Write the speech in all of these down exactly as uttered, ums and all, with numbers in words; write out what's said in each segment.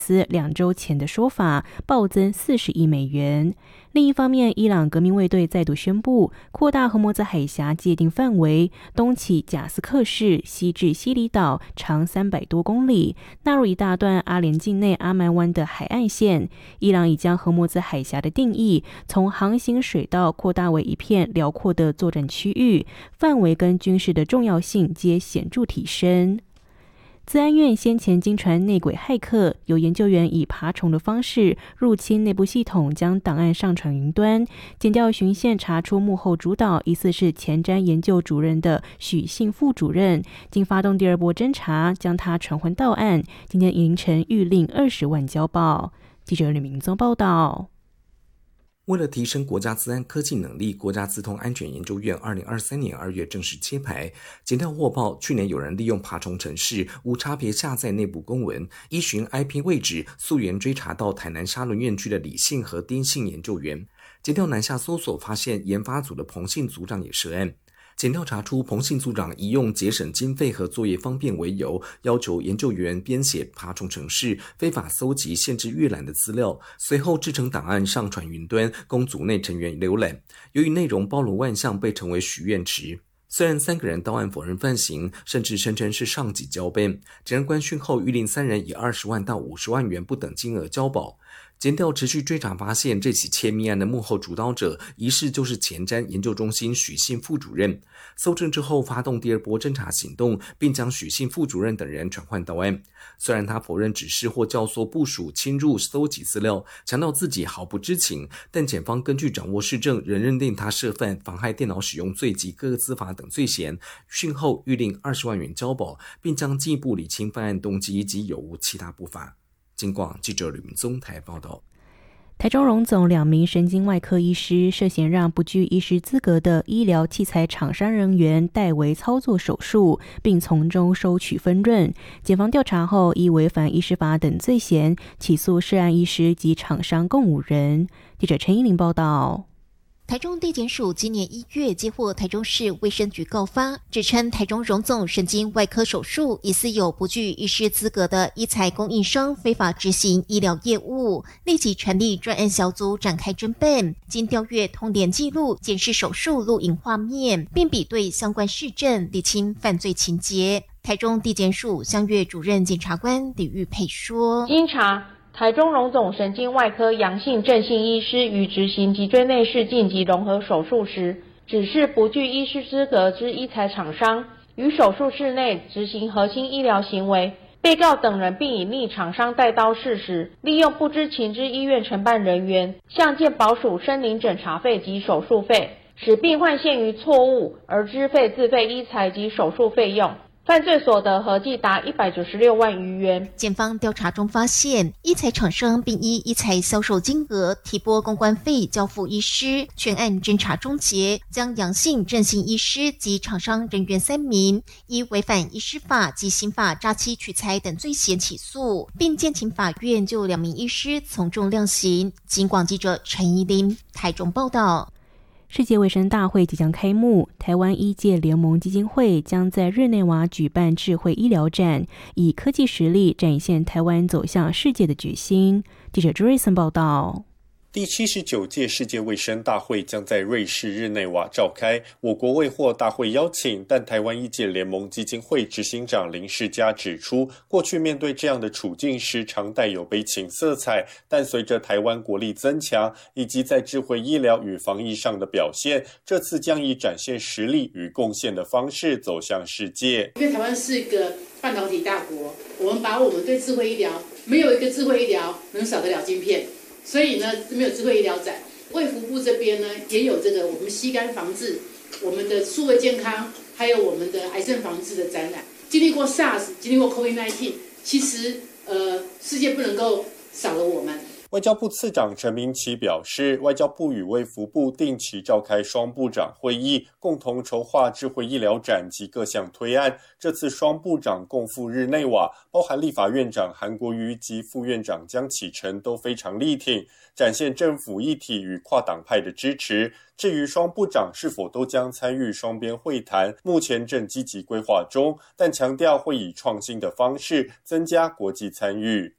斯两周前的说法，暴增四十亿美元。另一方面，伊朗革命卫队再度宣布扩大荷姆兹海峡界定范围，东起贾斯克市，西至西里岛，长三百多公里，纳入一大段阿联境内阿曼湾的海岸线。伊朗已将荷姆兹海峡的定义从航行水道扩大为一片辽阔的作战区域，范围跟军事的重要性皆显著提升。资安院先前经传内鬼骇客，有研究员以爬虫的方式入侵内部系统，将档案上传云端。检调循线查出幕后主导疑似是前瞻研究主任的许姓副主任，经发动第二波侦查，将他传唤到案。今天凌晨谕令二十万交报。记者吕明宗报道。 为了提升国家资安科技能力，国家资通安全研究院二零二三年二月正式揭牌。检调获报，去年有人利用爬虫程式无差别下载内部公文，依循 I P 位置溯源追查到台南沙仑院区的李姓和丁姓研究员。检调南下搜索，发现研发组的彭姓组长也涉案。检调查出彭姓组长以用节省经费和作业方便为由，要求研究员编写爬虫程式，非法搜集限制阅览的资料，随后制成档案上传云端，供组内成员浏览。由于内容包罗万象，被称为许愿池。虽然三个人到案否认犯行，甚至声称是上级交办，检察官讯后谕令三人以二十万到五十万元不等金额交保。检调持续追查发现，这起窃密案的幕后主导者疑似就是前瞻研究中心许姓副主任。搜证之后，发动第二波侦查行动，并将许姓副主任等人传唤到案。虽然他否认指示或教唆部属侵入搜集资料，强调自己毫不知情，但检方根据掌握事证，仍认定他涉犯妨害电脑使用罪及各个资法等罪嫌。讯后谕令二十万元交保，并将进一步理清犯案动机及有无其他不法。金广记者吕明宗台报道。 台中荣总两名神经外科医师涉嫌让不具医师资格的医疗器材厂商人员代为操作手术，并从中收取分润。检方调查后，依违反医师法等罪嫌，起诉涉案医师及厂商共五人。记者陈依玲报道。 台中地检署今年一月接获台中市卫生局告发，指称台中荣总神经外科手术疑似有不具医师资格的医材供应商非法执行医疗业务，立即成立专案小组展开侦办。经调阅通联记录、检视手术录影画面，并比对相关事证，理清犯罪情节。台中地检署襄岳主任检察官李玉佩说： 经查，台中荣总神经外科杨姓郑姓医师于执行脊椎内视镜及融合手术时，指示不具医师资格之医材厂商于手术室内执行核心医疗行为。被告等人并以逆厂商带刀事实，利用不知情之医院承办人员向健保署申领诊查费及手术费，使病患陷于错误而支费自费医材及手术费用。犯罪所得合计达一百九十六万余元。 检方调查中发现，医材厂商并依医材销售金额提拨公关费交付医师。全案侦查终结，将杨姓、郑姓医师及厂商人员三名依违反医师法及刑法诈欺取财等罪嫌起诉，并建请法院就两名医师从重量刑。警广记者陈怡琳台中报道。 世界卫生大会即将开幕，台湾医界联盟基金会将在日内瓦举办智慧医疗展，以科技实力展现台湾走向世界的决心。记者朱瑞森报道。 第七十九届世界卫生大会将在瑞士日内瓦召开，我国未获大会邀请，但台湾医界联盟基金会执行长林世嘉指出，过去面对这样的处境时常带有悲情色彩，但随着台湾国力增强以及在智慧医疗与防疫上的表现，这次将以展现实力与贡献的方式走向世界。 因为台湾是一个半导体大国，我们把我们对智慧医疗，没有一个智慧医疗能少得了晶片，所以呢，没有智慧医疗展。卫福部这边呢，也有这个我们吸肝防治、我们的数位健康，还有我们的癌症防治的展览。经历过 SARS， 经历过 COVID 十九， 其实呃，世界不能够少了我们。 外交部次长陈明奇表示，外交部与卫福部定期召开双部长会议，共同筹划智慧医疗展及各项推案。这次双部长共赴日内瓦，包含立法院长韩国瑜及副院长江启臣都非常力挺，展现政府一体与跨党派的支持。至于双部长是否都将参与双边会谈，目前正积极规划中，但强调会以创新的方式增加国际参与。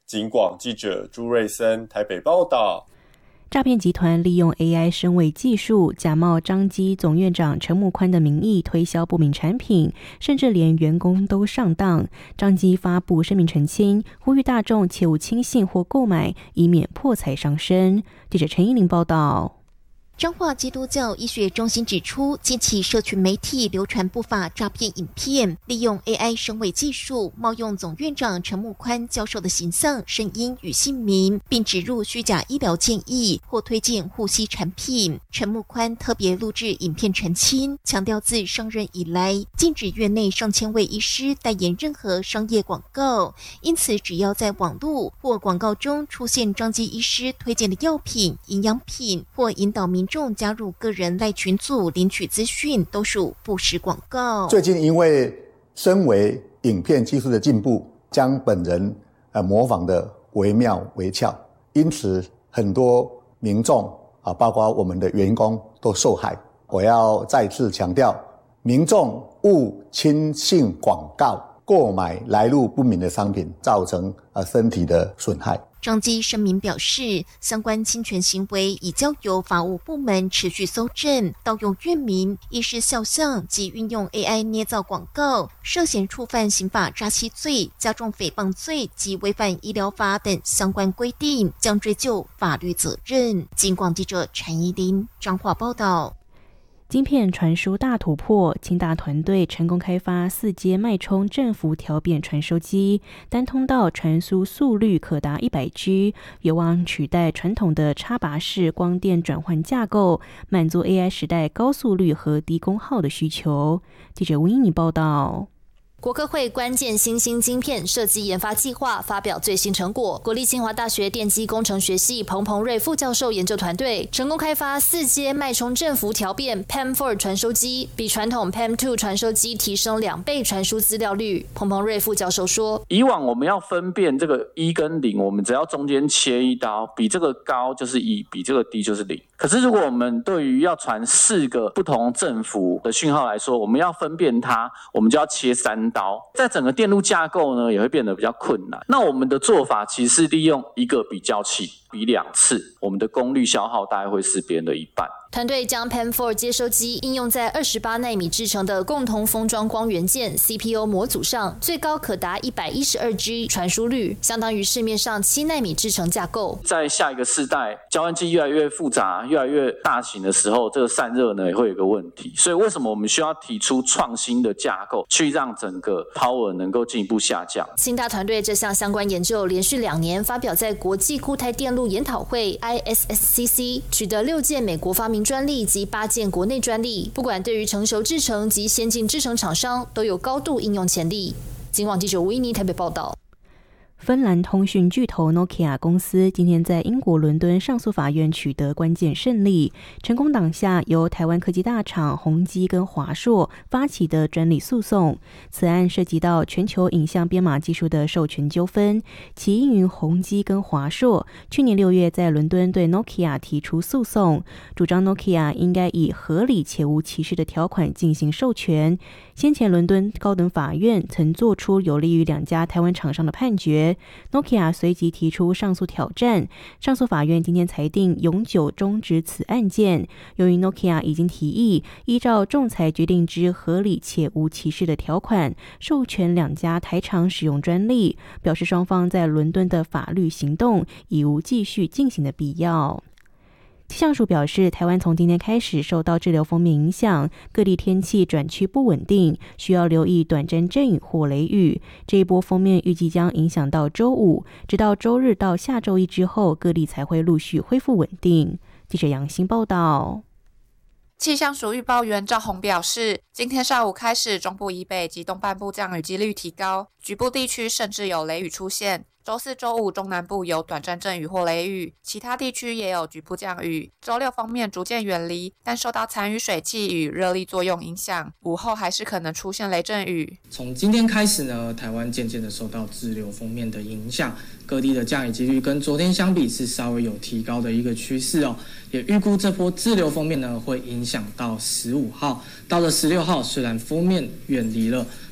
警广记者朱瑞森台北报道。 诈骗集团利用 A I 声伪技术，假冒彰基总院长陈木宽的名义推销不明产品，甚至连员工都上当。彰基发布声明澄清，呼吁大众切勿轻信或购买，以免破财伤身。记者陈依玲报道。 彰化基督教医学中心指出，近期社群媒体流传不法诈骗影片，利用 A I 声伪技术，冒用总院长陈木宽教授的形象、声音与姓名，并植入虚假医疗建议或推荐护膝产品。陈木宽特别录制影片澄清，强调自上任以来，禁止院内上千位医师代言任何商业广告，因此只要在网络或广告中出现彰基医师推荐的药品、营养品或引导民众加入个人赖群组领取资讯，都属不实广告。 最近因为声伪影片技术的进步，将本人呃模仿的惟妙惟肖，因此很多民众啊，包括我们的员工都受害。我要再次强调，民众勿轻信广告，购买来路不明的商品，造成呃身体的损害。 彰基声明表示，相关侵权行为已交由法务部门持续搜证，盗用院名、医师肖像及运用 A I 捏造广告，涉嫌触犯刑法诈欺罪、加重诽谤罪及违反医疗法等相关规定，将追究法律责任。警广记者陈怡琳彰化报道。 晶片传输大突破，清大团队成功开发四阶脉冲振幅调变传输机，单通道传输速率可达 一百 G， 有望取代传统的插拔式光电转换架构，满足 A I 时代高速率和低功耗的需求。记者吴英妮报道。 国科会关键新兴晶片设计研发计划发表最新成果，国立清华大学电机工程学系彭彭瑞副教授研究团队成功开发四阶脉冲振幅调变 P A M 四 传输机，比传统 P A M 二 传输机提升两倍传输资料率。彭彭瑞副教授说， 以往我们要分辨这个一跟零，我们只要中间切一刀，比这个高就是一，比这个低就是零。可是如果我们对于要传四个不同振幅的讯号来说，我们要分辨它，我们就要切三刀，在整个电路架构呢也会变得比较困难。那我们的做法其实是利用一个比较器比两次，我们的功率消耗大概会是别人的一半。 团队将 P A M 四 接收机应用在二十八奈米制成的共同封装光元件 C P U 模组上，最高可达一百一十二 G 传输率，相当于市面上七奈米制成架构。在下一个世代交换机越来越复杂、越来越大型的时候，这个散热呢也会有一个问题。所以为什么我们需要提出创新的架构，去让整个 power 能够进一步下降？清大团队这项相关研究连续两年发表在国际固态电路研讨会 I S S C C， 取得六件美国发明专利及八件国内专利，不管对于成熟制程及先进制程厂商都有高度应用潜力。警广记者吴依妮台北报道。 芬兰通讯巨头 Nokia 公司今天在英国伦敦上诉法院取得关键胜利，成功挡下由台湾科技大厂宏基跟华硕发起的专利诉讼。此案涉及到全球影像编码技术的授权纠纷，起因于宏基跟华硕去年六月在伦敦对 Nokia 提出诉讼，主张 Nokia 应该以合理且无歧视的条款进行授权。先前伦敦高等法院曾做出有利于两家台湾厂商的判决， Nokia 随即提出上诉挑战，上诉法院今天裁定永久终止此案件。由于 Nokia 已经提议依照仲裁决定之合理且无歧视的条款授权两家台厂使用专利，表示双方在伦敦的法律行动已无继续进行的必要。气象署表示，台湾从今天开始受到滞留锋面影响，各地天气转趋不稳定，需要留意短暂阵雨或雷雨。这一波锋面预计将影响到周五，直到周日到下周一之后，各地才会陆续恢复稳定。记者杨欣报道。 气象署预报员赵宏表示，今天上午开始，中部以北及东半部降雨几率提高，局部地区甚至有雷雨出现。周四、周五中南部有短暂阵雨或雷雨，其他地区也有局部降雨。周六方面逐渐远离，但受到残余水汽与热力作用影响，午后还是可能出现雷阵雨。 从今天开始呢，台湾渐渐的受到滞留锋面的影响，各地的降雨几率跟昨天相比是稍微有提高的一个趋势哦。也预估这波滞留锋面呢会影响到十五号，到了十六号，虽然锋面远离了，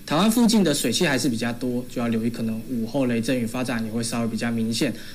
台湾附近的水汽还是比较多，就要留意可能午后雷阵雨发展也会稍微比较明显。